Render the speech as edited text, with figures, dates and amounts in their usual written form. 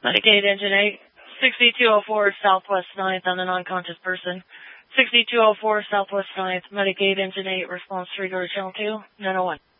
Medicaid Engine 8, 6204 Southwest 9th on an unconscious person. 6204 Southwest 9th, Medicaid Engine 8, response 3, go to channel 2, 901.